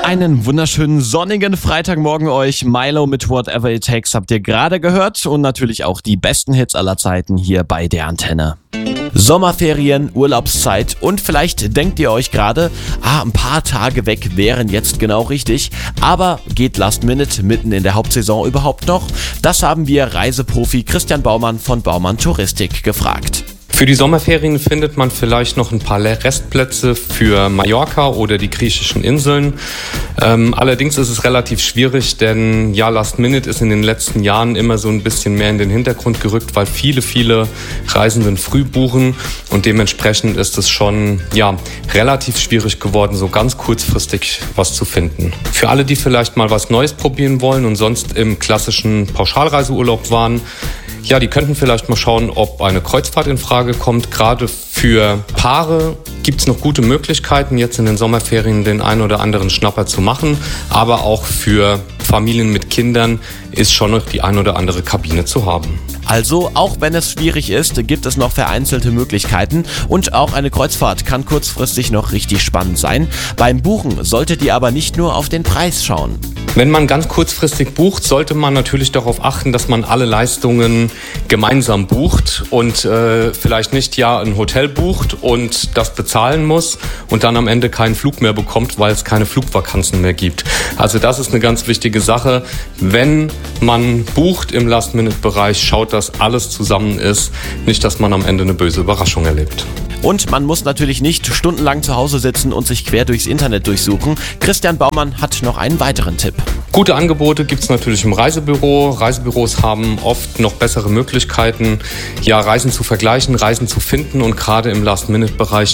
Einen wunderschönen sonnigen Freitagmorgen euch. Milo mit Whatever It Takes habt ihr gerade gehört und natürlich auch die besten Hits aller Zeiten hier bei der Antenne. Sommerferien, Urlaubszeit und vielleicht denkt ihr euch gerade, ein paar Tage weg wären jetzt genau richtig, aber geht Last Minute mitten in der Hauptsaison überhaupt noch? Das haben wir Reiseprofi Christian Baumann von Baumann Touristik gefragt. Für die Sommerferien findet man vielleicht noch ein paar Restplätze für Mallorca oder die griechischen Inseln. Allerdings ist es relativ schwierig, denn Last Minute ist in den letzten Jahren immer so ein bisschen mehr in den Hintergrund gerückt, weil viele Reisenden früh buchen und dementsprechend ist es schon relativ schwierig geworden, so ganz kurzfristig was zu finden. Für alle, die vielleicht mal was Neues probieren wollen und sonst im klassischen Pauschalreiseurlaub waren, die könnten vielleicht mal schauen, ob eine Kreuzfahrt in Frage kommt. Gerade für Paare gibt es noch gute Möglichkeiten, jetzt in den Sommerferien den einen oder anderen Schnapper zu machen. Aber auch für Familien mit Kindern ist schon noch die ein oder andere Kabine zu haben. Also, auch wenn es schwierig ist, gibt es noch vereinzelte Möglichkeiten und auch eine Kreuzfahrt kann kurzfristig noch richtig spannend sein. Beim Buchen solltet ihr aber nicht nur auf den Preis schauen. Wenn man ganz kurzfristig bucht, sollte man natürlich darauf achten, dass man alle Leistungen gemeinsam bucht und vielleicht nicht ein Hotel bucht und das bezahlen muss und dann am Ende keinen Flug mehr bekommt, weil es keine Flugvakanzen mehr gibt. Also das ist eine ganz wichtige Sache. Wenn man bucht im Last-Minute-Bereich, schaut, dass alles zusammen ist, nicht, dass man am Ende eine böse Überraschung erlebt. Und man muss natürlich nicht stundenlang zu Hause sitzen und sich quer durchs Internet durchsuchen. Christian Baumann hat noch einen weiteren Tipp. Gute Angebote gibt es natürlich im Reisebüro. Reisebüros haben oft noch bessere Möglichkeiten, Reisen zu vergleichen, Reisen zu finden und gerade im Last-Minute-Bereich